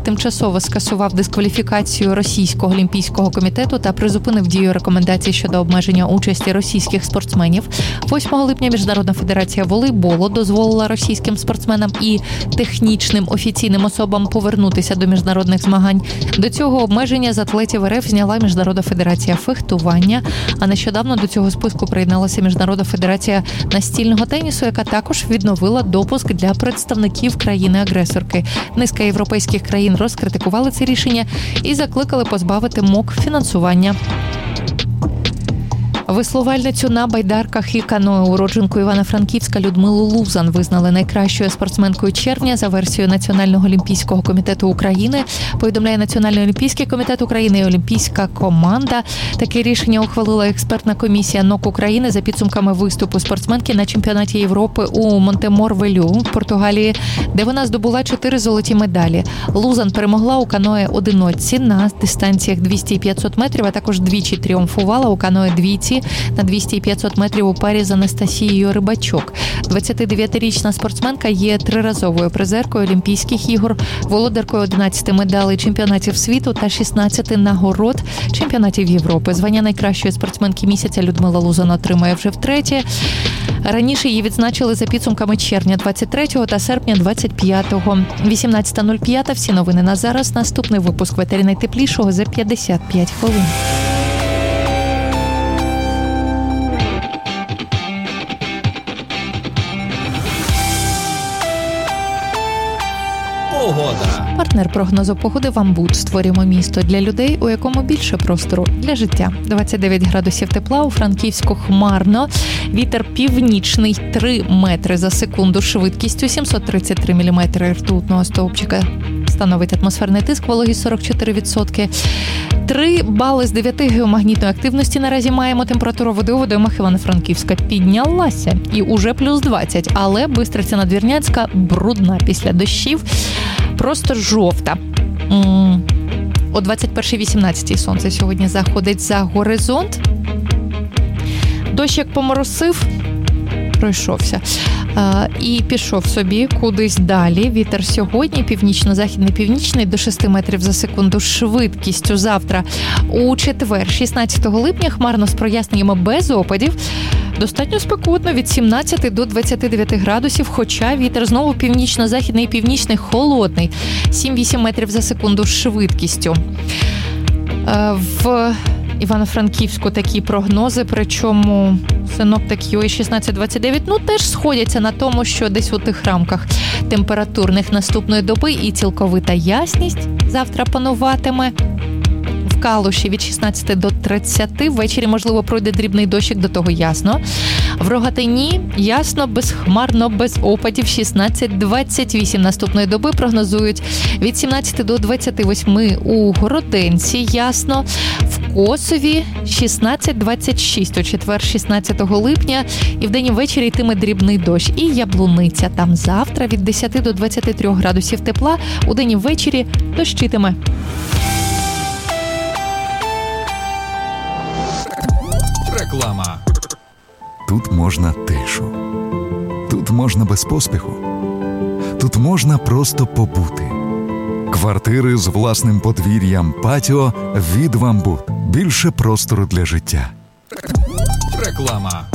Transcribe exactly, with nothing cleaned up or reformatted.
тимчасово скасував дискваліфікацію Російського олімпійського комітету та призупинив дію рекомендацій щодо обмеження участі російських спортсменів. восьмого липня Міжнародна федерація волейболу дозволила російським спортсменам і технічним офіційним особам повернутися до міжнародних змагань. До цього обмеження з атлетів РФ зняла Міжнародна федерація фехтування, а нещодавно до цього списку приєдналася Міжнародна федерація настільного тенісу, яка також відновила допуск для представників країни-агресорки. Низка європейських країн розкритикували це рішення і закликали позбавити МОК фінансування. Веслувальницю на байдарках і каное, уродженку Івано-Франківська Людмилу Лузан визнали найкращою спортсменкою червня за версією Національного олімпійського комітету України. Повідомляє Національний олімпійський комітет України і Олімпійська команда. Таке рішення ухвалила експертна комісія НОК України за підсумками виступу спортсменки на чемпіонаті Європи у Монтемор-Велю в Португалії, де вона здобула чотири золоті медалі. Лузан перемогла у каное одиночці на дистанціях двісті і п'ятсот метрів, а також двічі тріумфувала у каное двійці на двісті і п'ятсот метрів у парі з Анастасією Рибачок. двадцятидев'ятирічна спортсменка є триразовою призеркою Олімпійських ігор, володаркою одинадцяти медалей чемпіонатів світу та шістнадцяти нагород чемпіонатів Європи. Звання найкращої спортсменки місяця Людмила Лузан отримує вже втретє. Раніше її відзначили за підсумками червня двадцять третього та серпня двадцять п'ятого. вісімнадцята нуль п'ять. Всі новини на зараз. Наступний випуск «Ветері найтеплішого» за п'ятдесят п'ять хвилин. Погода. Партнер прогнозу погоди «Вамбуд». Створюємо місто для людей, у якому більше простору для життя. двадцять дев'ять градусів тепла, у Франківську хмарно. Вітер північний три метри за секунду швидкістю, сімсот тридцять три міліметри ртутного стовпчика. Становить атмосферний тиск, вологість сорок чотири відсотки. три бали з дев'яти геомагнітної активності наразі маємо. Температура води у водоймах Івано-Франківська піднялася і уже плюс двадцять, але Бистриця-Надвірнянська брудна після дощів, просто жовта. О двадцять перша вісімнадцять сонце сьогодні заходить за горизонт. Дощ як поморосив, пройшовся. І пішов собі кудись далі. Вітер сьогодні північно-західний, північний до шести метрів за секунду швидкістю. Завтра у четвер, шістнадцятого липня, хмарно з проясненнями без опадів. Достатньо спекотно від сімнадцяти до двадцяти дев'яти градусів, хоча вітер знову північно-західний і північний холодний. сім-вісім метрів за секунду швидкістю. В Івано-Франківську такі прогнози, причому синоптик ю ей шістнадцять двадцять дев'ять, ну, теж сходяться на тому, що десь у тих рамках температурних наступної доби і цілковита ясність завтра пануватиме. В Калуші від шістнадцяти до тридцяти, ввечері, можливо, пройде дрібний дощик, до того ясно. В Рогатині ясно, безхмарно, без опадів, шістнадцять двадцять вісім наступної доби прогнозують. Від сімнадцяти до двадцяти восьми у Городенці ясно. В Косові шістнадцять двадцять шість у четвер, шістнадцятого липня, і вдень і ввечері йтиме дрібний дощ. І Яблуниця, там завтра від десяти до двадцяти трьох градусів тепла, у день і ввечері дощитиме. Реклама. Тут можна тишу. Тут можна без поспіху. Тут можна просто побути. Квартири з власним подвір'ям, патіо від «Вамбуд». Більше простору для життя. Реклама.